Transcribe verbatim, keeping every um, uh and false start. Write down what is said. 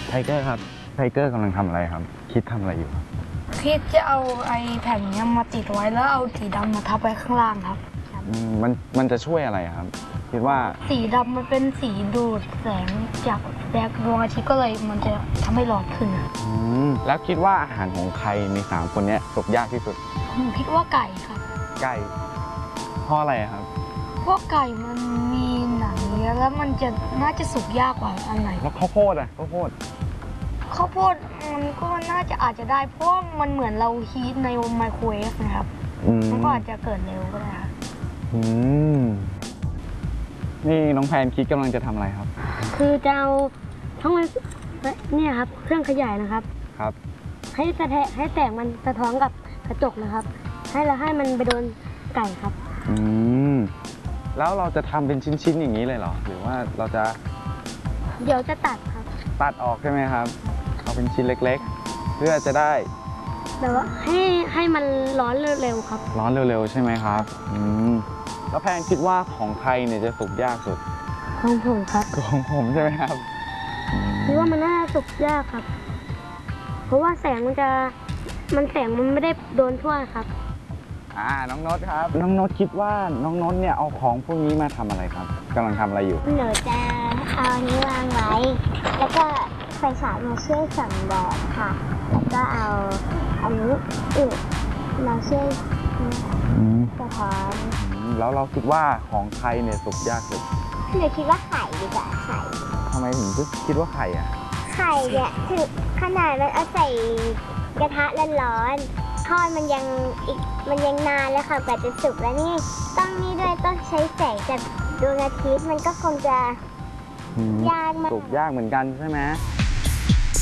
ไทเกอร์ครับไทเกอร์กำลังทำอะไรครับคิดทำอะไรอยู่คิดจะเอาไอ้แผ่นนี้มาติดไว้แล้วเอาสีดำมาทับไว้ข้างล่างครับมันมันจะช่วยอะไรครับคิดว่าสีดำมันเป็นสีดูดแสงจากแสงดวงอาทิตย์ก็เลยมันจะทำให้ร้อนขึ้นอืมแล้วคิดว่าอาหารของใครในสามคนนี้สุกยากที่สุดผมคิดว่าไก่ครับไก่เพราะอะไรครับเพราะไก่มันมีหนังเยอะแล้วมันจะน่าจะสุกยากกว่าอันไหนแล้วข้าวโพดอ่ะข้าวโพดข้าวโพดมันก็น่าจะอาจจะได้เพราะมันเหมือนเราฮีทในไมโครเวฟนะครับมันก็อาจจะเกิดเร็วก็ได้ครับอืมนี่น้องแพนคิดกำลังจะทำอะไรครับคือจะเอาทั้งมันเนี่ยครับเครื่องขยายนะครับครับให้สะแทให้แสงมันสะท้อนกับกระจกนะครับให้เราให้มันไปโดนไก่ครับอืมแล้วเราจะทำเป็นชิ้นๆอย่างนี้เลยเหรอหรือว่าเราจะเดี๋ยวจะตัดครับตัดออกใช่ไหมครับเอาเป็นชิ้นเล็กๆเพื่อจะได้แบบว่าให้ให้มันร้อนเร็วๆครับร้อนเร็วๆใช่ไหมครับอืมแล้วแพนคิดว่าของใครเนี่ยจะสุกยากสุดของผมครับของผมใช่ไหมครับคิดว่ามันน่าสุกยากครับเพราะว่าแสงมันจะมันแสงมันไม่ได้โดนทั่วครับอ่าน้องนดครับน้องนดคิดว่าน้องนดเนี่ยเอาของพวกนี้มาทำอะไรครับกำลังทำอะไรอยู่หนูจะเอาอันนี้วางไว้แล้วก็ไฟฉายมาช่วยส่องแดดค่ะแล้วก็เอาอันนี้อีกมาช่วยสะท้อนแล้วเราคิดว่าของใครเนี่ยสุกยากสุดหนูคิดว่าไข่ดีกว่าไข่ทำไมถึงคิดว่าไข่อ่ะไข่เนี่ยถึงขนาดมันเอาใส่กระทะร้อนๆทอดมันยังอีกมันยังนานเลยค่ะกว่าจะสุกแล้วนี่ต้องนี่ด้วยต้องใช้แสงจากดวงอาทิตย์มันก็คงจะยากมากสุกยากเหมือนกันใช่ไหม